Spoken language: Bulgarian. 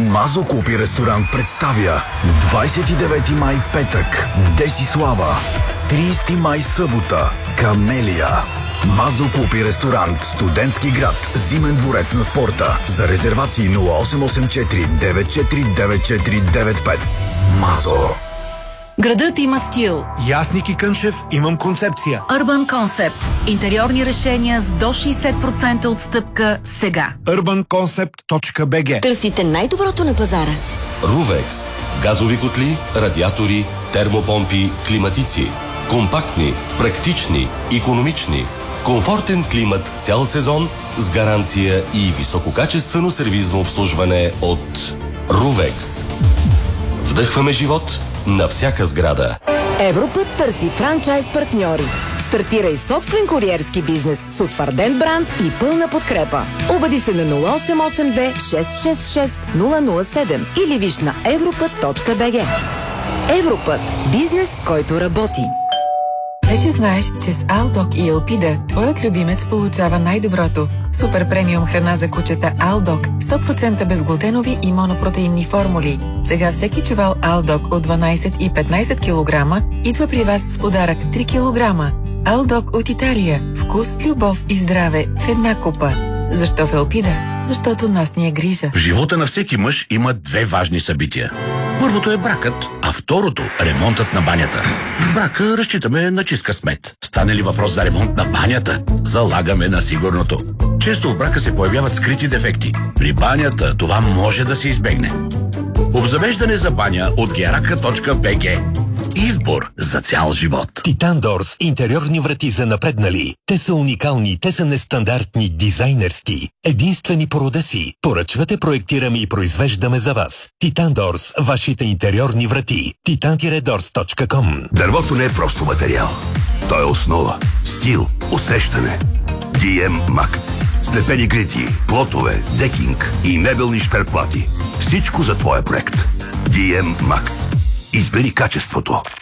Мазо Купи ресторант представя 29 май петък Десислава, 30 май събота Камелия. Мазо Купи ресторант, Студентски град, Зимен дворец на спорта. За резервации 0884 949495. Мазо. Градът има стил. И аз, Ники Кънчев, имам концепция. Urban Concept. Интериорни решения с до 60% отстъпка сега. urbanconcept.bg. Търсите най-доброто на пазара. Ruvex. Газови котли, радиатори, термопомпи, климатици. Компактни, практични, икономични. Комфортен климат цял сезон с гаранция и висококачествено сервизно обслужване от Ruvex. Вдъхваме живот на всяка сграда. Европът търси франчайз партньори. Стартирай собствен куриерски бизнес с утвърден бранд и пълна подкрепа. Обади се на 0882 666 007 или виж на европът.bg. Европът. Бизнес, който работи. Вече знаеш, че с Алдок и Елпида твоят любимец получава най-доброто. Супер премиум храна за кучета Алдок. 100% безглутенови и монопротеинни формули. Сега всеки чувал Алдок от 12 и 15 кг идва при вас с подарък 3 кг. Алдок от Италия. Вкус, любов и здраве в една купа. Защо в Елпида? Защото нас ни е грижа. В живота на всеки мъж има две важни събития. Първото е бракът, а второто – ремонтът на банята. В брака разчитаме на чист късмет. Стане ли въпрос за ремонт на банята, залагаме на сигурното. Често в брака се появяват скрити дефекти. При банята това може да се избегне. Обзавеждане за баня от geraka.bg. Избор за цял живот. Титан Дорс. Интериорни врати за напреднали. Те са уникални, те са нестандартни, дизайнерски. Единствени по рода си. Поръчвате, проектираме и произвеждаме за вас. Титан Дорс. Вашите интериорни врати. titan-dors.com. Дървото не е просто материал. То е основа, стил, усещане. DM Max. Слепени грити, плотове, декинг и мебелни шперплати. Всичко за твоя проект. DM Max. Избери качеството.